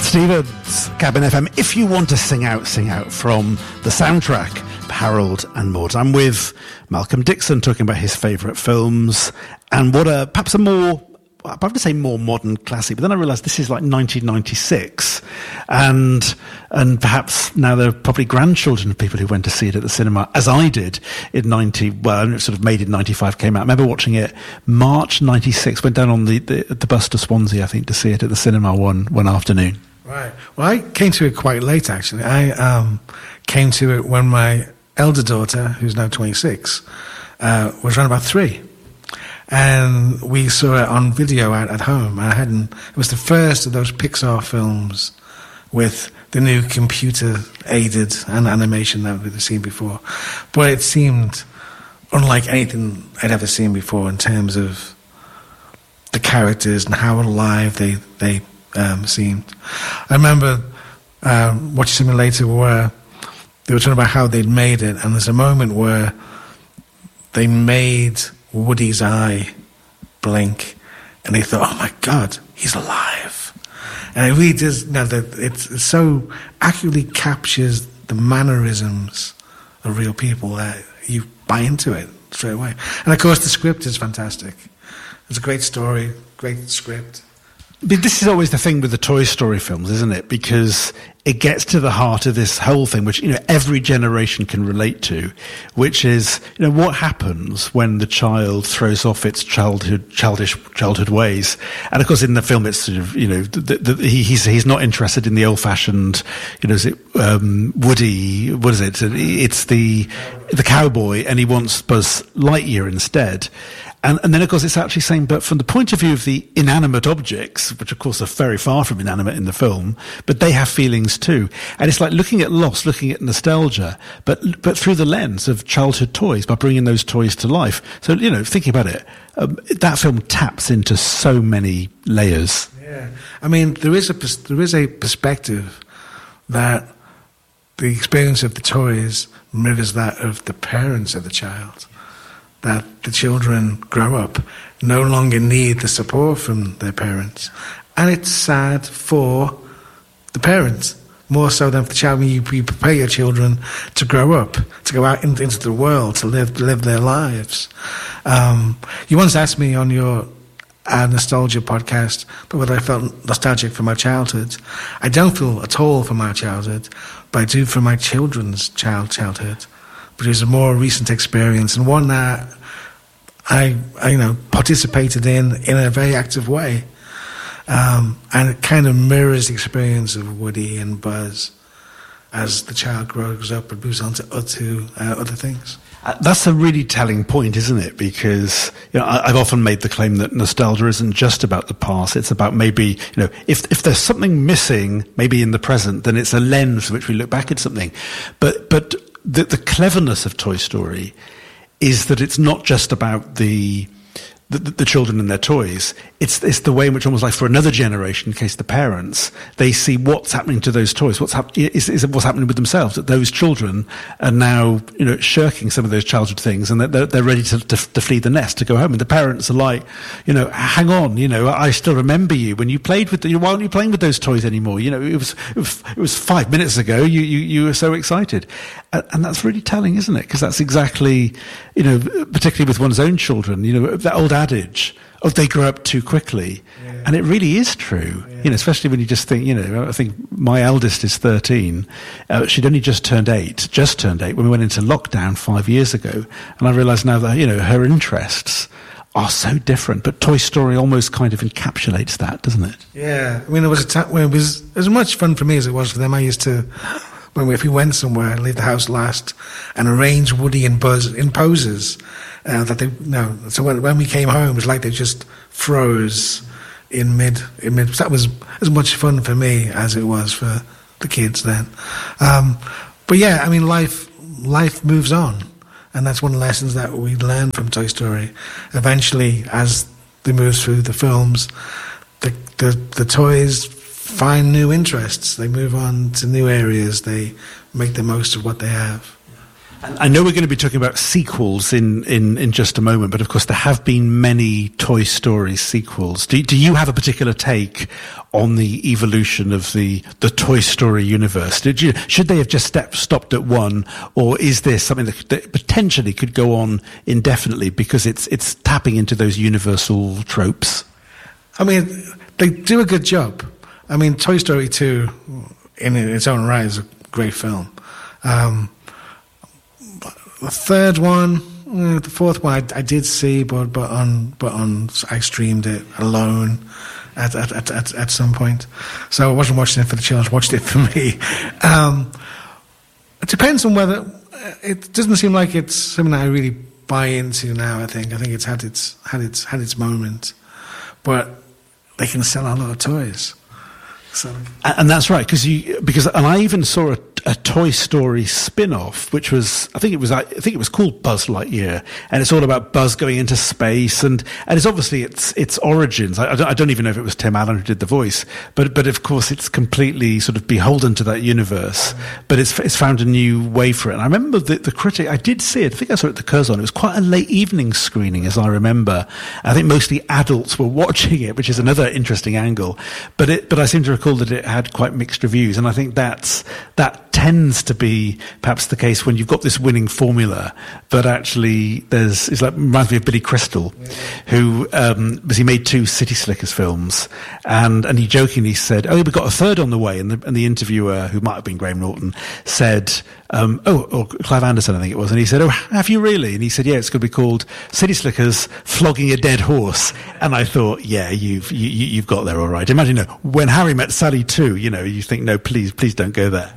Cat Stevens, Cabin FM. If you want to sing out from the soundtrack, Harold and Maude. I'm with Malcolm Dixon talking about his favourite films and what perhaps a more, I have to say more modern classic, but then I realised this is like 1996 and perhaps now there are probably grandchildren of people who went to see it at the cinema, as I did in it sort of made in 95, came out. I remember watching it March 96, went down on the bus to Swansea, I think, to see it at the cinema one afternoon. Right. Well, I came to it quite late, actually. I came to it when my elder daughter, who's now 26, was around about 3. And we saw it on video at home. It was the first of those Pixar films with the new computer-aided animation that we'd seen before. But it seemed unlike anything I'd ever seen before in terms of the characters and how alive they seemed. I remember watching something later where they were talking about how they'd made it, and there's a moment where they made Woody's eye blink, and they thought, "Oh my God, he's alive!" And it really does. It so accurately captures the mannerisms of real people that you buy into it straight away. And of course, the script is fantastic. It's a great story, great script. But this is always the thing with the Toy Story films, isn't it? Because it gets to the heart of this whole thing, which, every generation can relate to, which is, what happens when the child throws off its childish ways. And of course, in the film, it's sort of, he's not interested in the old-fashioned, Woody, what is it? It's the cowboy, and he wants Buzz Lightyear instead. And then, of course, it's actually saying, but from the point of view of the inanimate objects, which, of course, are very far from inanimate in the film, but they have feelings too. And it's like looking at loss, looking at nostalgia, but through the lens of childhood toys, by bringing those toys to life. So, thinking about it, that film taps into so many layers. Yeah. I mean, there is a perspective that the experience of the toys mirrors that of the parents of the child. That the children grow up, no longer need the support from their parents. And it's sad for the parents, more so than for the child. When you prepare your children to grow up, to go out into the world, to live their lives. You once asked me on your nostalgia podcast whether I felt nostalgic for my childhood. I don't feel at all for my childhood, but I do for my children's childhood. But it was a more recent experience, and one that I participated in a very active way. And it kind of mirrors the experience of Woody and Buzz as the child grows up and moves on to other things. That's a really telling point, isn't it? Because I've often made the claim that nostalgia isn't just about the past. It's about maybe, if there's something missing, maybe in the present, then it's a lens through which we look back at something. But the cleverness of Toy Story is that it's not just about the children and their toys. It's the way in which, almost like for another generation, in case the parents, they see what's happening to those toys, what's happening with themselves, that those children are now, shirking some of those childhood things, and they're ready to flee the nest, to go home. And the parents are like, hang on, I still remember you when you played with, why aren't you playing with those toys anymore? It was 5 minutes ago, you were so excited. And that's really telling, isn't it? Because that's exactly, particularly with one's own children, that old adage, they grow up too quickly. Yeah. And it really is true, especially when you just think, I think my eldest is 13. She'd only just turned 8 when we went into lockdown 5 years ago. And I realise now that, her interests are so different. But Toy Story almost kind of encapsulates that, doesn't it? Yeah. I mean, it was a time when it was as much fun for me as it was for them. I used to, if we went somewhere, leave the house last and arrange Woody and Buzz in poses. So when we came home, it was like they just froze in mid. That was as much fun for me as it was for the kids then. But yeah, I mean, life moves on, and that's one of the lessons that we learned from Toy Story. Eventually, as they move through the films, the toys find new interests. They move on to new areas. They make the most of what they have. I know we're going to be talking about sequels in just a moment, but of course there have been many Toy Story sequels. Do you have a particular take on the evolution of the Toy Story universe? Should they have just stopped at one, or is there something that potentially could go on indefinitely because it's tapping into those universal tropes? I mean, they do a good job. I mean, Toy Story 2, in its own right, is a great film. The third one, the fourth one, I did see, but I streamed it alone at some point. So I wasn't watching it for the children, I watched it for me. It depends on whether it doesn't seem like it's something that I really buy into now. I think it's had its moment, but they can sell a lot of toys. So. And that's right, because I even saw a Toy Story spin-off, which was I think it was called Buzz Lightyear, and it's all about Buzz going into space, and it's obviously its origins. I don't even know if it was Tim Allen who did the voice, but of course it's completely sort of beholden to that universe. But it's found a new way for it. And I remember the critic. I did see it. I think I saw it at the Curzon. It was quite a late evening screening, as I remember. I think mostly adults were watching it, which is another interesting angle. But I seem to recall that it had quite mixed reviews, and I think that tends to be perhaps the case when you've got this winning formula, but actually reminds me of Billy Crystal, who he made 2 City Slickers films, and he jokingly said, "Oh, we've got a third on the way," and the interviewer, who might have been Graham Norton, said, or Clive Anderson, I think it was, and he said, "Oh, have you really?" And he said, "Yeah, it's going to be called City Slickers Flogging a Dead Horse." And I thought, yeah, you've got there all right. Imagine when Harry Met Sally 2, you think, no, please don't go there.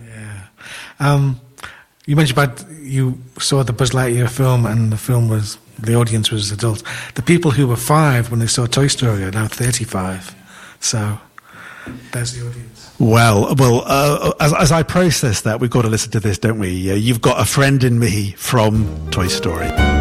You mentioned about you saw the Buzz Lightyear film, and the audience was adults. The people who were 5 when they saw Toy Story are now 35. So there's the audience. Well, as I process that, we've got to listen to this, don't we? You've Got a Friend in Me from Toy Story.